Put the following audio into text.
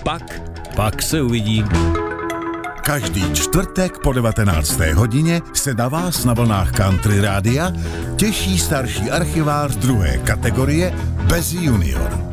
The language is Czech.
pak se uvidí. Každý čtvrtek po 19. hodině se na vás na vlnách Country Rádia těší starší archivář druhé kategorie Bez junior.